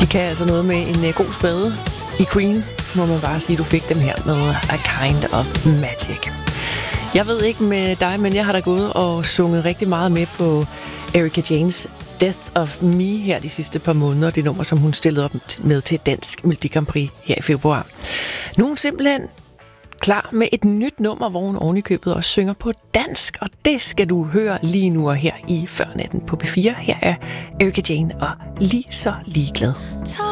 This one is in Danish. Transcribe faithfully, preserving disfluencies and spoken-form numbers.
kan altså noget med en god spade i Queen, må man bare sige, du fik dem her med A Kind of Magic. Jeg ved ikke med dig, men jeg har da gået og sunget rigtig meget med på Erika Jaynes Death of Me her de sidste par måneder. Det nummer, som hun stillede op med til Dansk Melodi Grand Prix her i februar. Nu er hun simpelthen klar med et nyt nummer, hvor hun ovenikøbet også synger på dansk, og det skal du høre lige nu og her i Førnatten på P fire. Her er Erika Jayne og Lige så ligeglad.